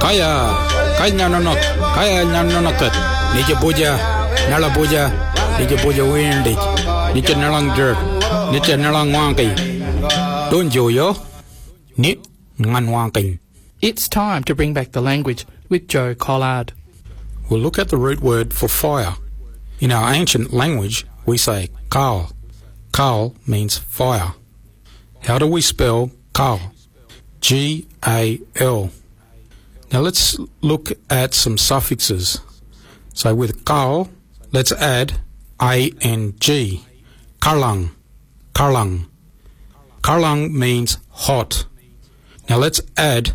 kaya nyanonot, kaya nyanonotet, nije buja, nala buja, nije buja windig, nije nalang jerk, nije nalang wangki. Don't yo, ni ngan wangkin. It's time to bring back the language with Joe Collard. We'll look at the root word for fire. In our ancient language, we say kal. Kal means fire. How do we spell kal? G-A-L. Now let's look at some suffixes. So with kal, let's add A-N-G. Karlang. Karlang. Karlang means hot. Now let's add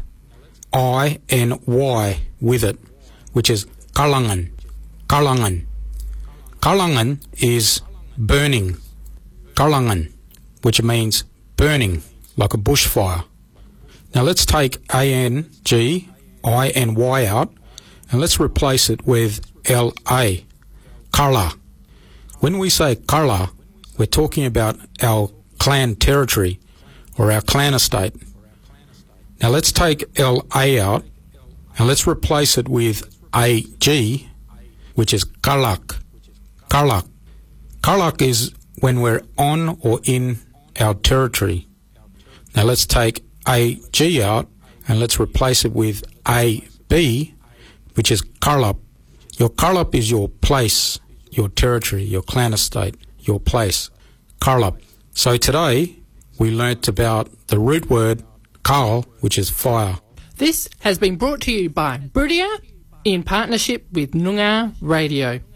I-N-Y with it, which is Karlangan. Karlangan. Karlangan is burning. Karlangan, which means burning, like a bushfire. Now let's take A-N-G, I-N-Y out, and let's replace it with L-A. Karla. When we say Karla, we're talking about our clan territory or our clan estate. Now let's take L-A out and let's replace it with A-G, which is Karlak. Karlak. Karlak is when we're on or in our territory. Now let's take A-G out and let's replace it with A-B, which is Karlap. Your Karlap is your place, your territory, your clan estate, your place. Karlap. So today we learnt about the root word Kal, which is fire. This has been brought to you by Brudia in partnership with Noongar Radio.